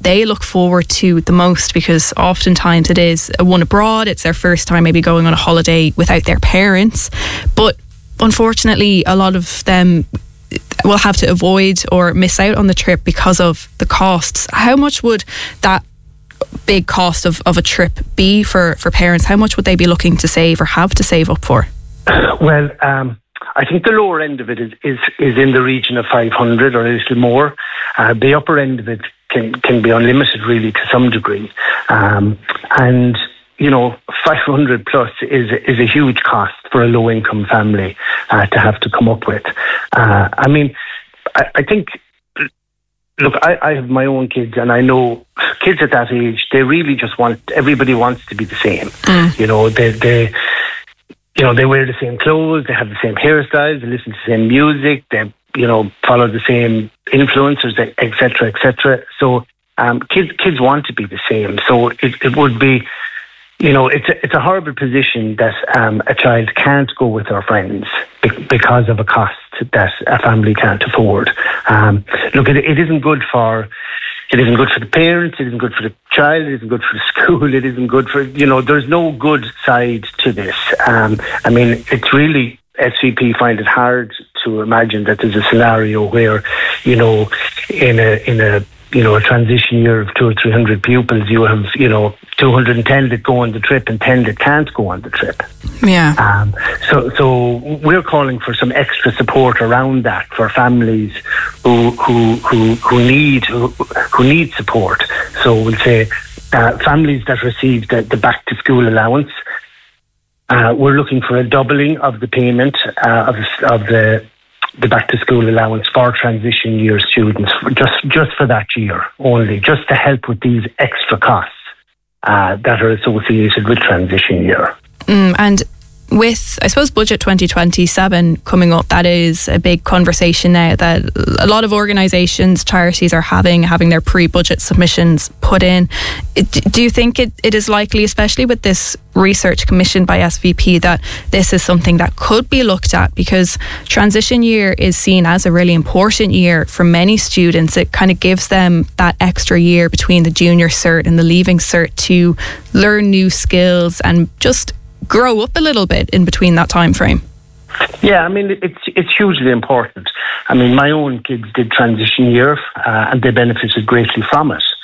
they look forward to the most, because oftentimes it is one abroad, it's their first time maybe going on a holiday without their parents. But unfortunately, a lot of them will have to avoid or miss out on the trip because of the costs. How much would that big cost of a trip be for parents? How much would they be looking to save or have to save up for? Well, I think the lower end of it is in the region of 500 or a little more. The upper end of it can be unlimited, really, to some degree. And 500 plus is a huge cost for a low-income family to have to come up with. I think, look, I have my own kids, and I know kids at that age, they really just everybody wants to be the same. They wear the same clothes, they have the same hairstyles, they listen to the same music, they follow the same influencers, etc., etc. So kids want to be the same. So it would be, it's a horrible position that a child can't go with their friends because of a cost that a family can't afford. Look, it isn't good for the parents, it isn't good for the child, it isn't good for the school, it isn't good for, there's no good side to this. It's really, SVP find it hard to imagine that there's a scenario where, in a transition year of 200 or 300 pupils, you have, 210 that go on the trip and 10 that can't go on the trip. Yeah. So we're calling for some extra support around that for families who need support. So we'll say families that receive the back to school allowance. We're looking for a doubling of the payment of the back to school allowance for transition year students, just for that year only, just to help with these extra costs that are associated with transition year. And with, I suppose, Budget 2027 coming up, that is a big conversation now that a lot of organisations, charities are having their pre-budget submissions put in. Do you think it is likely, especially with this research commissioned by SVP, that this is something that could be looked at? Because transition year is seen as a really important year for many students. It kind of gives them that extra year between the junior cert and the leaving cert to learn new skills and just grow up a little bit in between that time frame. Yeah, it's hugely important. My own kids did transition year and they benefited greatly from it.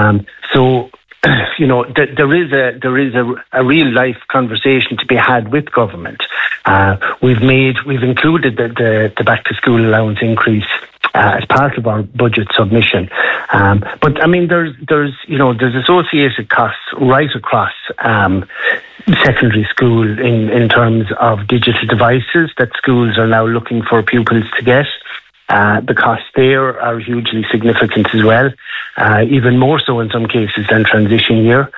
There is a real life conversation to be had with government. We've included the back to school allowance increase as part of our budget submission. But there's associated costs right across secondary school in terms of digital devices that schools are now looking for pupils to get. The costs there are hugely significant as well, even more so in some cases than transition year.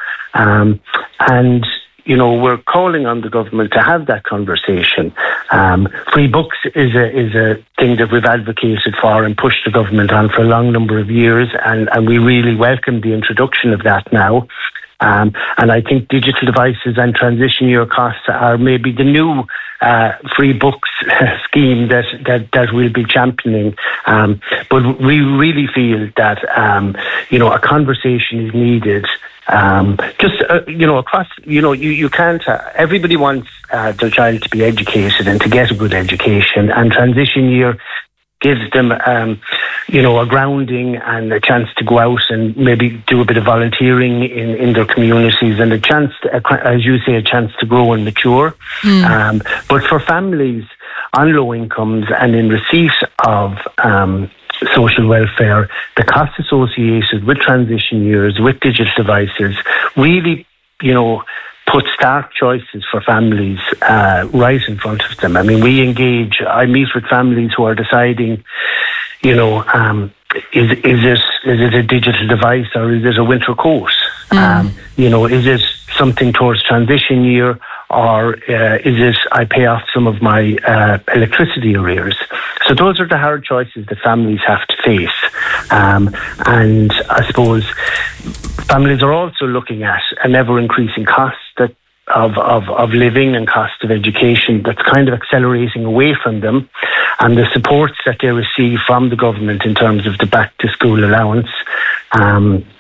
We're calling on the government to have that conversation. Free books is a thing that we've advocated for and pushed the government on for a long number of years, and we really welcome the introduction of that now. And I think digital devices and transition year costs are maybe the new free books scheme that we'll be championing. But we really feel that a conversation is needed. Across, you can't. Everybody wants their child to be educated and to get a good education, and transition year gives them, a grounding and a chance to go out and maybe do a bit of volunteering in their communities, and a chance, as you say, a chance to grow and mature. But for families on low incomes and in receipt of social welfare, the costs associated with transition years, with digital devices, really, put stark choices for families right in front of them. I meet with families who are deciding, is it a digital device or is it a winter coat? Is it something towards transition year, or is it I pay off some of my electricity arrears? So those are the hard choices that families have to face. And I suppose families are also looking at an ever-increasing cost of living and cost of education that's kind of accelerating away from them, and the supports that they receive from the government in terms of the back to school allowance